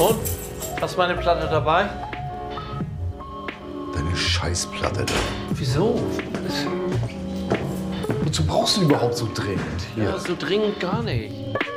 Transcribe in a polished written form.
Und? Hast du meine Platte dabei? Deine Scheißplatte da. Wieso? Wozu brauchst du überhaupt so dringend? Hier. Ja, so dringend gar nicht.